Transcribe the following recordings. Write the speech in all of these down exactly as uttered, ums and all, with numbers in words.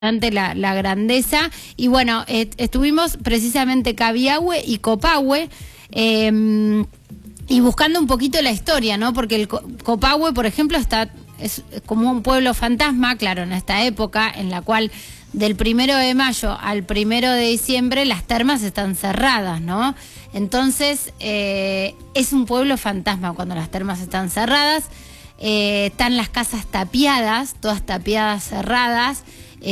La, la grandeza. Y bueno, eh, estuvimos precisamente Cabiahue y Copahue eh, y buscando un poquito la historia, ¿no? Porque el Copahue, por ejemplo, está es como un pueblo fantasma, claro, en esta época en la cual del primero de mayo al primero de diciembre las termas están cerradas, ¿no? Entonces eh, es un pueblo fantasma cuando las termas están cerradas. Eh, están las casas tapiadas, todas tapiadas, cerradas.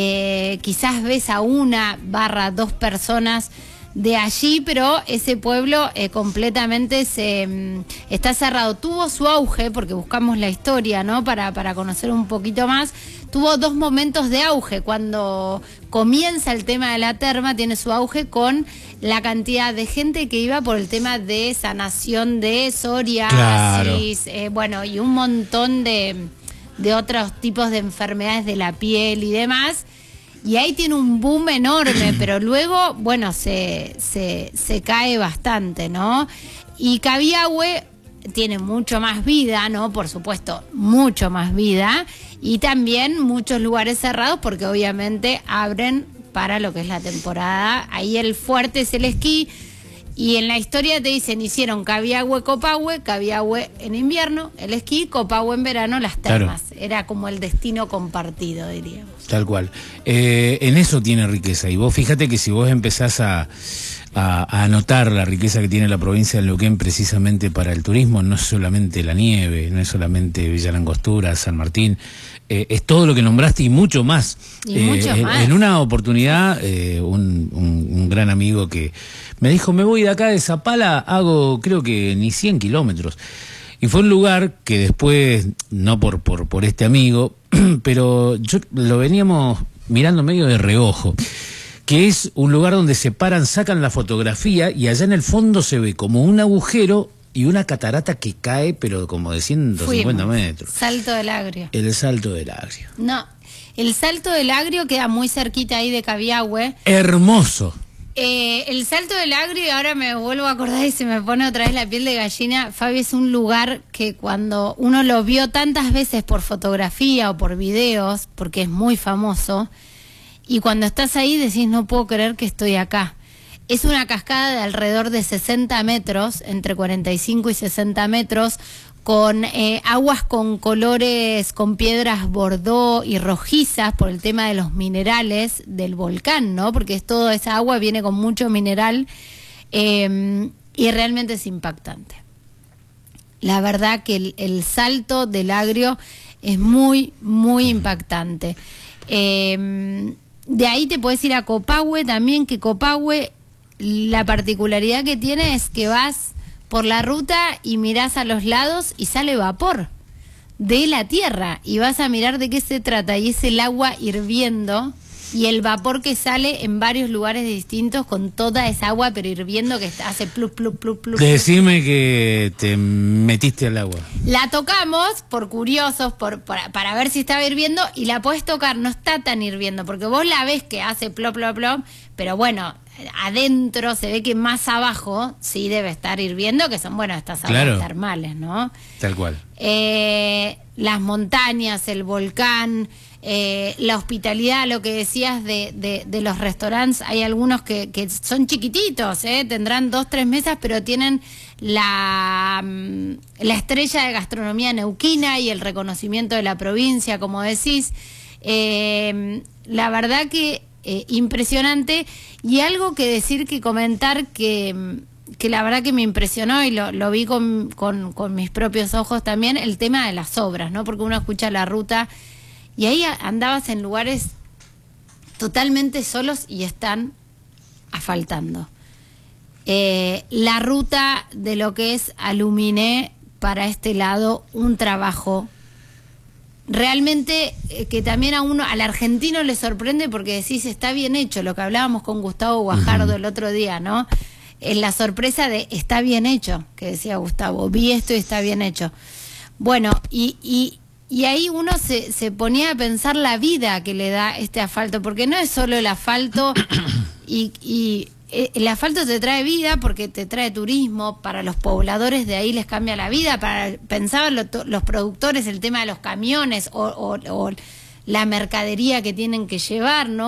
Eh, quizás ves a una barra dos personas de allí, pero ese pueblo eh, completamente se mm, está cerrado. Tuvo su auge, porque buscamos la historia, ¿no? Para, para conocer un poquito más. Tuvo dos momentos de auge. Cuando comienza el tema de la terma, tiene su auge con la cantidad de gente que iba por el tema de sanación de psoriasis, claro. eh, bueno, y un montón de... de otros tipos de enfermedades de la piel y demás, y ahí tiene un boom enorme, pero luego, bueno, se, se, se cae bastante, ¿no? Y Cabiahue tiene mucho más vida, ¿no? Por supuesto, mucho más vida, y también muchos lugares cerrados, porque obviamente abren para lo que es la temporada. Ahí el fuerte es el esquí. Y en la historia te dicen, hicieron Cabiahue, Copahue, Cabiahue en invierno, el esquí, Copahue en verano, las termas. Claro. Era como el destino compartido, diríamos. Tal cual. Eh, en eso tiene riqueza. Y vos fíjate que si vos empezás a, a, a notar la riqueza que tiene la provincia de Neuquén precisamente para el turismo, no es solamente la nieve, no es solamente Villa Langostura, San Martín, eh, es todo lo que nombraste y mucho más. Y eh, mucho en, más. En una oportunidad, eh, un, un, un gran amigo que me dijo, me voy de acá de Zapala, hago creo que ni cien kilómetros. Y fue un lugar que después, no por, por, por este amigo, pero yo lo veníamos mirando medio de reojo, que es un lugar donde se paran, sacan la fotografía y allá en el fondo se ve como un agujero y una catarata que cae, pero como de ciento cincuenta Fuimos. metros. Salto del Agrio. El Salto del Agrio. No, el Salto del Agrio queda muy cerquita ahí de Cabiahue. Hermoso. Eh, el Salto del Agrio, y ahora me vuelvo a acordar y se me pone otra vez la piel de gallina, Fabi, es un lugar que cuando uno lo vio tantas veces por fotografía o por videos, porque es muy famoso, y cuando estás ahí decís, no puedo creer que estoy acá. Es una cascada de alrededor de sesenta metros, entre cuarenta y cinco y sesenta metros, con eh, aguas con colores, con piedras bordó y rojizas por el tema de los minerales del volcán, ¿no? Porque es toda esa agua viene con mucho mineral eh, y realmente es impactante. La verdad que el, el Salto del Agrio es muy, muy impactante. Eh, de ahí te puedes ir a Copahue también, que Copahue, la particularidad que tiene es que vas por la ruta y mirás a los lados y sale vapor de la tierra y vas a mirar de qué se trata, y es el agua hirviendo y el vapor que sale en varios lugares distintos con toda esa agua pero hirviendo que hace plus plus plus plus. Decime que te metiste al agua. La tocamos por curiosos, por, por para ver si estaba hirviendo, y la podés tocar, no está tan hirviendo porque vos la ves que hace plop plop plop, pero bueno, adentro se ve que más abajo sí debe estar hirviendo, que son, bueno, estas aguas claro. termales, ¿no? Tal cual. Eh, las montañas, el volcán, eh, la hospitalidad, lo que decías de, de, de los restaurantes, hay algunos que, que son chiquititos, ¿eh? Tendrán dos, tres mesas, pero tienen la, la estrella de gastronomía neuquina y el reconocimiento de la provincia, como decís. Eh, la verdad que Eh, impresionante, y algo que decir, que comentar que, que la verdad que me impresionó y lo, lo vi con, con, con mis propios ojos también, el tema de las obras, ¿no? Porque uno escucha la ruta y ahí andabas en lugares totalmente solos y están asfaltando. Eh, la ruta de lo que es Aluminé para este lado, un trabajo realmente eh, que también a uno, al argentino le sorprende, porque decís, está bien hecho, lo que hablábamos con Gustavo Guajardo uh-huh. el otro día, ¿no? Eh, la sorpresa de está bien hecho, que decía Gustavo, vi esto y está bien hecho. Bueno, y, y, y ahí uno se, se ponía a pensar la vida que le da este asfalto, porque no es solo el asfalto y... y el asfalto te trae vida porque te trae turismo, para los pobladores de ahí les cambia la vida, para pensaban lo, los productores el tema de los camiones o, o, o la mercadería que tienen que llevar, ¿no?